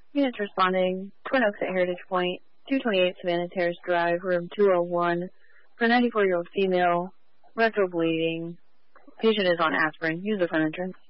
Units responding, Twin Oaks at Heritage Point, 228 Savannah Terrace Drive, room 201, for a 94-year-old female, rectal bleeding. Patient is on aspirin. Use the front entrance.